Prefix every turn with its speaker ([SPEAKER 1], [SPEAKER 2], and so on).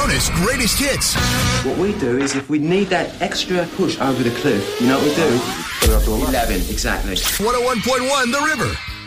[SPEAKER 1] Bonus greatest hits.
[SPEAKER 2] What we do is if we need that extra push over the cliff, you know what we do? Put it up to 11, exactly.
[SPEAKER 1] 101.1 The River.